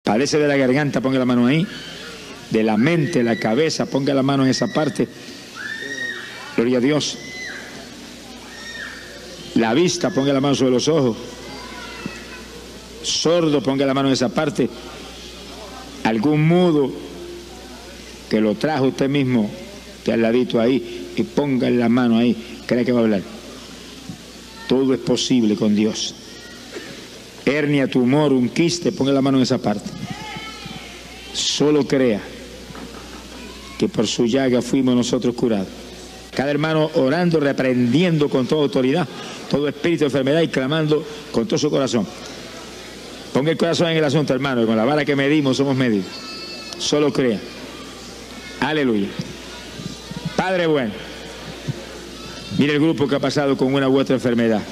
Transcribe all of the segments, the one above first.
Padece de la garganta, ponga la mano ahí. De la mente, la cabeza, ponga la mano en esa parte. Gloria a Dios. La vista, ponga la mano sobre los ojos. Sordo, ponga la mano en esa parte. Algún mudo que lo trajo usted mismo, que al ladito ahí, y ponga la mano ahí. ¿Cree que va a hablar? Todo es posible con Dios. Hernia, tumor, un quiste, ponga la mano en esa parte. Solo crea que por su llaga fuimos nosotros curados. Cada hermano orando, reprendiendo con toda autoridad todo espíritu de enfermedad y clamando con todo su corazón. Ponga el corazón en el asunto, hermano, y con la vara que medimos somos medidos. Solo crea. Aleluya. Padre bueno, mire el grupo que ha pasado con una u otra enfermedad.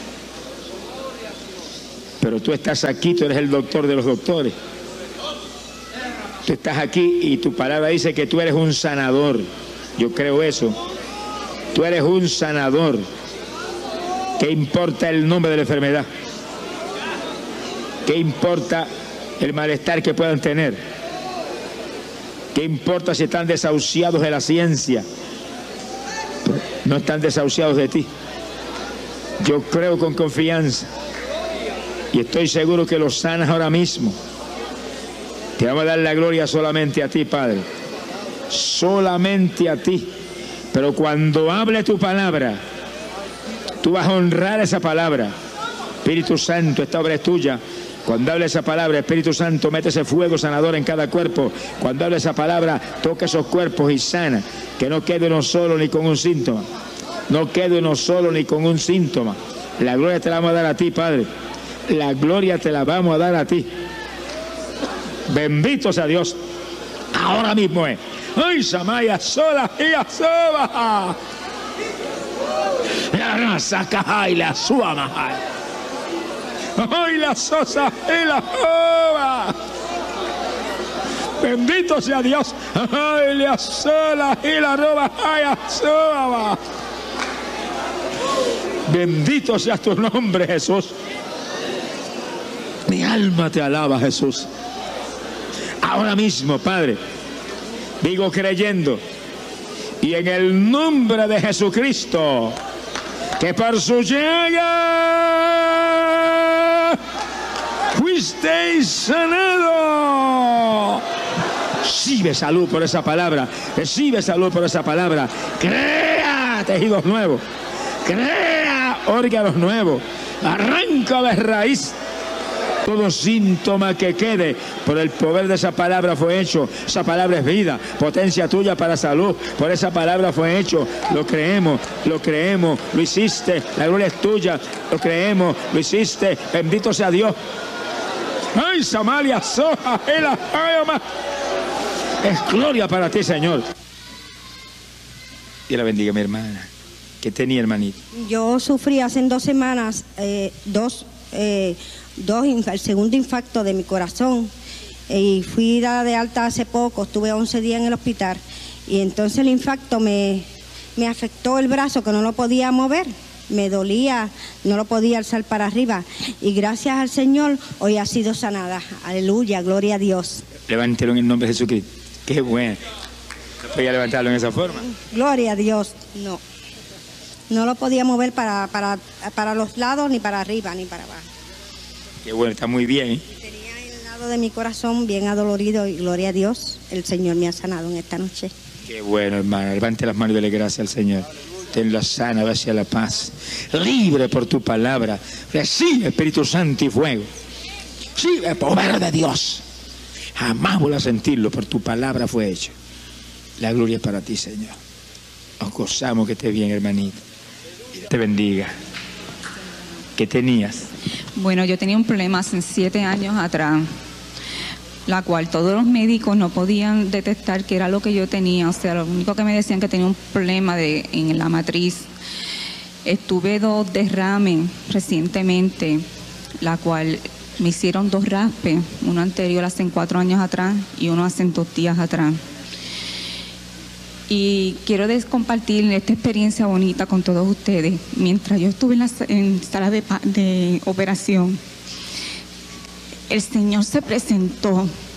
Pero tú estás aquí, tú eres el doctor de los doctores. Tú estás aquí y tu palabra dice que tú eres un sanador. Yo creo eso. Tú eres un sanador. ¿Qué importa el nombre de la enfermedad? ¿Qué importa el malestar que puedan tener? ¿Qué importa si están desahuciados de la ciencia? No están desahuciados de ti. Yo creo con confianza y estoy seguro que los sanas ahora mismo. Te vamos a dar la gloria solamente a ti, Padre. Solamente a ti. Pero cuando hable tu palabra, tú vas a honrar esa palabra. Espíritu Santo, esta obra es tuya. Cuando hable esa palabra, Espíritu Santo, mete ese fuego sanador en cada cuerpo. Cuando hable esa palabra, toca esos cuerpos y sana. Que no quede uno solo ni con un síntoma. No quede uno solo ni con un síntoma. La gloria te la vamos a dar a ti, Padre. La gloria te la vamos a dar a ti. Bendito sea Dios. Ahora mismo es. ¡Ay, Samaya sola y asoba! La raza caja y la suama. ¡Ay, la sosa y la soba! Bendito sea Dios. ¡Ay, la sola y la roba! ¡Ay, asoba! Bendito sea tu nombre, Jesús. Mi alma te alaba, Jesús. Ahora mismo, Padre, digo creyendo, y en el nombre de Jesucristo, que por su llaga fuisteis sanado. Recibe salud por esa palabra, recibe salud por esa palabra. Crea tejidos nuevos, crea órganos nuevos, arranca de raíz todo síntoma que quede. Por el poder de esa palabra fue hecho. Esa palabra es vida, potencia tuya para salud. Por esa palabra fue hecho. Lo creemos, lo hiciste. La gloria es tuya, lo creemos, lo hiciste. Bendito sea Dios. Ay, Samaria, soja, es gloria para ti, Señor. Dios la bendiga, mi hermana. ¿Qué tenía, hermanito? Yo sufrí hace 2 semanas el segundo infarto de mi corazón, y fui dada de alta hace poco. Estuve 11 días en el hospital, y entonces el infarto me afectó el brazo, que no lo podía mover, me dolía, no lo podía alzar para arriba, y gracias al Señor hoy ha sido sanada. Aleluya, gloria a Dios. Levántelo en el nombre de Jesucristo. Qué bueno. ¿No podía levantarlo en esa forma? Gloria a Dios. No lo podía mover para los lados, ni para arriba, ni para abajo. Qué bueno, está muy bien, ¿eh? Tenía el lado de mi corazón bien adolorido, y gloria a Dios, el Señor me ha sanado en esta noche. Qué bueno, hermano. Levante las manos y dele gracias al Señor. Tenla sana, hacia la paz. Libre por tu palabra. Recibe Espíritu Santo y fuego. Recibe el poder de Dios. Jamás vuelva a sentirlo, por tu palabra fue hecho. La gloria es para ti, Señor. Nos gozamos que estés bien, hermanito. Te bendiga. ¿Qué tenías? Bueno, yo tenía un problema hace 7 años atrás, la cual todos los médicos no podían detectar qué era lo que yo tenía. O sea, lo único que me decían que tenía un problema en la matriz. Estuve 2 derrames recientemente, la cual me hicieron 2 raspes, uno anterior hace 4 años atrás y uno hace 2 días atrás. Y quiero compartir esta experiencia bonita con todos ustedes. Mientras yo estuve en sala de operación, el Señor se presentó